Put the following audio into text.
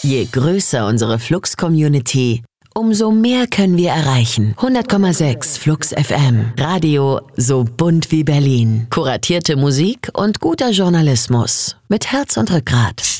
Je größer unsere Flux-Community, umso mehr können wir erreichen. 100,6 Flux FM. Radio so bunt wie Berlin. Kuratierte Musik und guter Journalismus. Mit Herz und Rückgrat.